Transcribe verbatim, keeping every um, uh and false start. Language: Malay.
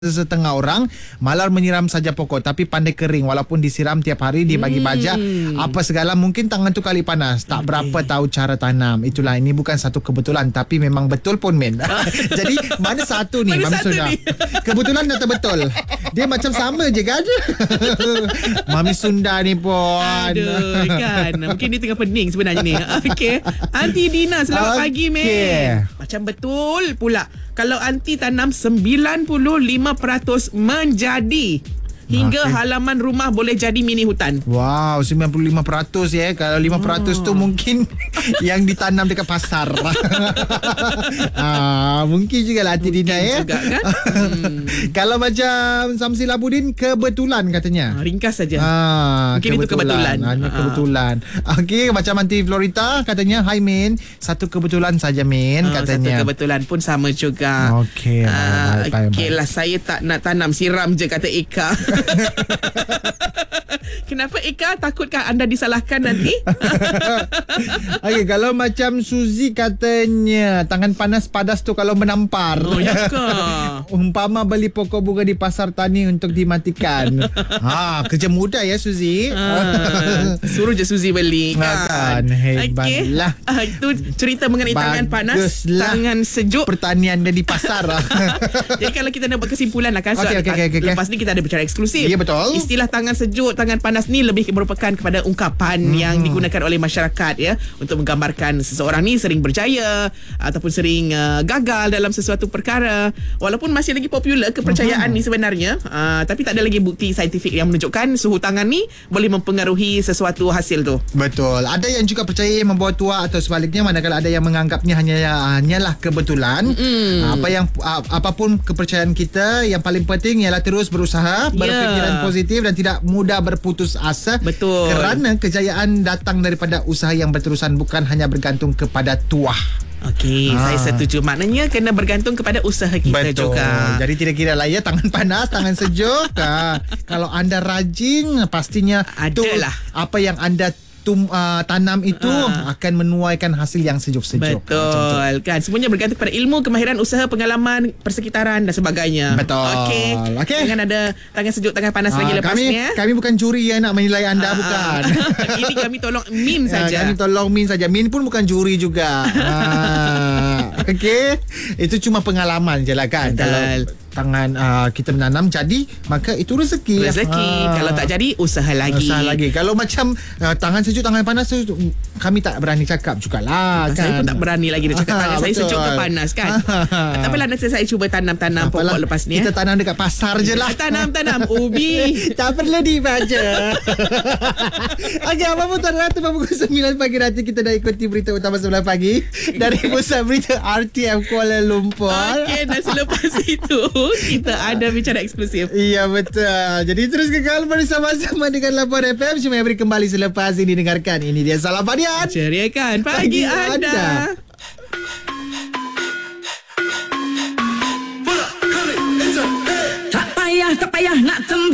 Setengah orang malar menyiram saja pokok tapi pandai kering walaupun disiram tiap hari, dia bagi baja hmm. apa segala, mungkin tangan tu kali panas, tak okay. berapa tahu cara tanam. Itulah, ini bukan satu kebetulan tapi memang betul pun men. Jadi mana satu ni Mami Sunda ni? Kebetulan atau betul? Dia macam sama je kan. Mami Sunda ni pun. Aduh kan, mungkin dia tengah pening sebenarnya ni. Okey, Aunty Dina, selamat okay. pagi men. Macam betul pula kalau Aunty tanam sembilan puluh lima peratus menjadi, hingga okay. halaman rumah boleh jadi mini hutan. Wow, sembilan puluh lima peratus ya. Kalau lima peratus oh. tu mungkin yang ditanam dekat pasar. ah, mungkin juga lah Aunty Dina ya. Juga kan? hmm. Kalau macam Samsi Labudin, kebetulan katanya. Ah, ringkas saja. Ah, mungkin kebetulan. itu kebetulan. Hanya ah. kebetulan. Okey, macam Aunty Florita katanya, hai Min, satu kebetulan saja Min oh, katanya. Satu kebetulan pun sama juga. Okey. Ah, Okeylah, saya tak nak tanam, siram je kata Eka. Kenapa Eka? Takutkah anda disalahkan nanti? Okey, kalau macam Suzy katanya, tangan panas padas tu kalau menampar. Oh, ya ke? Umpama beli pokok bunga di pasar tani untuk dimatikan. Ha, kerja mudah ya Suzy. Ha, suruh je Suzy beli kan. Kan, hebatlah. Okay. Ah, itu cerita mengenai Baguslah. tangan panas, tangan sejuk, pertanian dia di pasar. Jadi kalau kita nak buat kesimpulan lah kan, so, okay, okay, okay, okay. lepas ni kita ada bicara eksklusif. Ya, betul. Istilah tangan sejuk, tangan panas ni lebih merupakan kepada ungkapan hmm. yang digunakan oleh masyarakat ya, untuk menggambarkan seseorang ni sering berjaya ataupun sering uh, gagal dalam sesuatu perkara. Walaupun masih lagi popular kepercayaan hmm. ni sebenarnya, uh, tapi tak ada lagi bukti saintifik yang menunjukkan suhu tangan ni boleh mempengaruhi sesuatu hasil tu. Betul. Ada yang juga percaya membawa tua atau sebaliknya, manakala ada yang menganggapnya hanya hanyalah kebetulan. Hmm. Apa yang apapun kepercayaan kita, yang paling penting ialah terus berusaha, berfikiran yeah. positif dan tidak mudah berputus asa. Betul. Kerana kejayaan datang daripada usaha yang berterusan, bukan hanya bergantung kepada tuah. Okey, ha. saya setuju. Maknanya kena bergantung kepada usaha kita Betul. juga. Jadi tidak kira lah ya, tangan panas, tangan sejuk. ha. Kalau anda rajin, pastinya adalah tu, apa yang anda Tum, uh, tanam itu uh. akan menuaikan hasil yang sejuk-sejuk. Betul kan, semuanya bergantung pada ilmu, kemahiran usaha, pengalaman, persekitaran dan sebagainya. Betul. Okey, okay. Jangan ada tangan sejuk, tangan panas uh, lagi lepas kami, ni ya. Kami bukan juri yang nak menilai anda, uh, bukan. Ini kami tolong Min saja. uh, Kami tolong Min saja. Min pun bukan juri juga. uh, Okey, itu cuma pengalaman je lah kan. Betul. Kalau tangan uh, kita menanam jadi, maka itu rezeki. Rezeki. Ha. Kalau tak jadi, usaha lagi. Usaha lagi. Kalau macam uh, tangan sejuk, tangan panas tu, kami tak berani cakap jugalah kan. Saya pun tak berani lagi dia cakap tangan saya sejuk ke panas kan. Tak apalah, nanti saya cuba tanam-tanam pokok lepas ni. Kita tanam dekat pasar je lah. Tanam-tanam ubi. Tak perlu dibaca. Okey, apa pun tuan rata, pukul sembilan pagi nanti kita dah ikuti berita utama sembilan pagi dari Pusat Berita R T M Kuala Lumpur. Okey, dan selepas itu kita ada bicara eksklusif. Iya, betul. Jadi terus kekal bersama-sama dengan Laporan F M. Cuma yang beri kembali selepas ini. Dengarkan, ini dia Salam Padian, ceriakan pagi, pagi anda, anda.